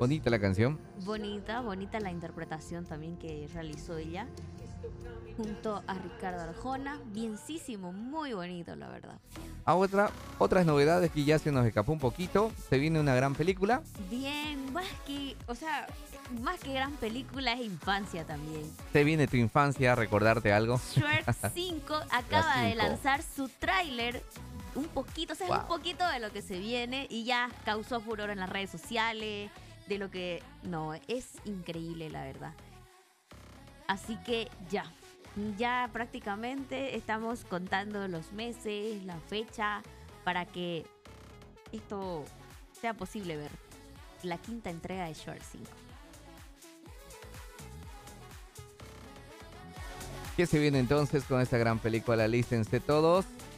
Bonita la canción. Bonita, bonita la interpretación también que realizó ella junto a Ricardo Arjona. Bienísimo, muy bonito, la verdad. Otras novedades que ya se nos escapó un poquito. Se viene una gran película. Bien, más que gran película es infancia también. Se viene tu infancia, recordarte algo. Shrek 5 acaba de lanzar su tráiler. Un poquito, Wow. un poquito de lo que se viene y ya causó furor en las redes sociales. De lo que. No, es increíble, la verdad. Así que ya prácticamente estamos contando los meses, la fecha, para que esto sea posible ver. La quinta entrega de Shrek 5. ¿Qué se viene entonces con esta gran película? Lístense todos.